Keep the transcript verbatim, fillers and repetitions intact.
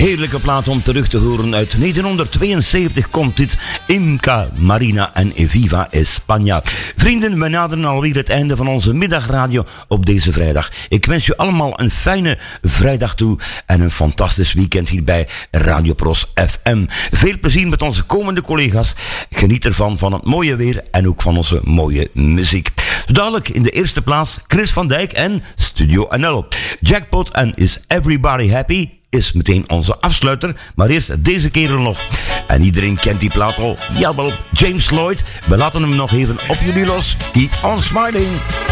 Heerlijke plaat om terug te horen. Uit negentien tweeënzeventig komt dit. Imca, Marina en Viva España. Vrienden, we naderen alweer het einde van onze middagradio op deze vrijdag. Ik wens u allemaal een fijne vrijdag toe en een fantastisch weekend hier bij Radio Pros F M. Veel plezier met onze komende collega's. Geniet ervan van het mooie weer en ook van onze mooie muziek. Dadelijk in de eerste plaats Chris van Dijk en Studio N L. Jackpot en Is Everybody Happy is meteen onze afsluiter, maar eerst deze kerel nog. En iedereen kent die plaat al. Jawel, James Lloyd. We laten hem nog even op jullie los. Keep on smiling.